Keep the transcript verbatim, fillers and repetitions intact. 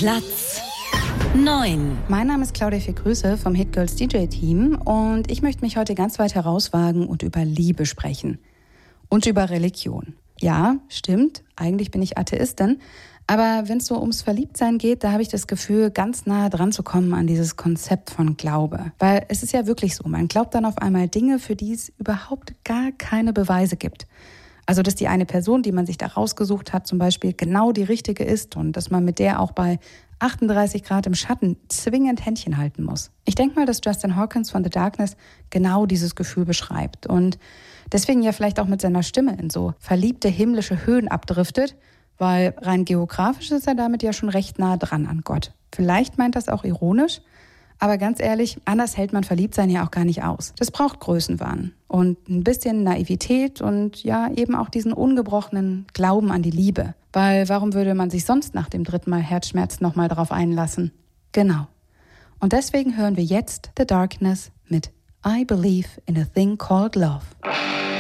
Platz neun. Mein Name ist Claudia Grüße vom Hit Girls D J-Team und ich möchte mich heute ganz weit herauswagen und über Liebe sprechen. Und über Religion. Ja, stimmt, eigentlich bin ich Atheistin, aber wenn es so ums Verliebtsein geht, da habe ich das Gefühl, ganz nah dran zu kommen an dieses Konzept von Glaube. Weil es ist ja wirklich so, man glaubt dann auf einmal Dinge, für die es überhaupt gar keine Beweise gibt. Also, dass die eine Person, die man sich da rausgesucht hat, zum Beispiel genau die richtige ist und dass man mit der auch bei achtunddreißig Grad im Schatten zwingend Händchen halten muss. Ich denke mal, dass Justin Hawkins von The Darkness genau dieses Gefühl beschreibt und deswegen ja vielleicht auch mit seiner Stimme in so verliebte himmlische Höhen abdriftet, weil rein geografisch ist er damit ja schon recht nah dran an Gott. Vielleicht meint das auch ironisch, aber ganz ehrlich, anders hält man Verliebtsein ja auch gar nicht aus. Das braucht Größenwahn und ein bisschen Naivität und ja eben auch diesen ungebrochenen Glauben an die Liebe. Weil warum würde man sich sonst nach dem dritten Mal Herzschmerz nochmal drauf einlassen? Genau. Und deswegen hören wir jetzt The Darkness mit I Believe in a Thing Called Love.